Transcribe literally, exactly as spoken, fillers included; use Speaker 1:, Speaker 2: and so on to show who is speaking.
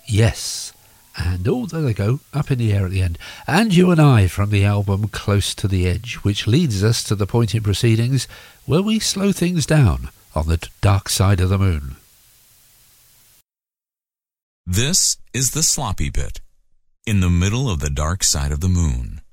Speaker 1: Yes. And oh, there they go, up in the air at the end. And You and I from the album Close to the Edge, which leads us to the point in proceedings where we slow things down on the dark side of the moon.
Speaker 2: This is the sloppy bit, in the middle of the dark side of the moon.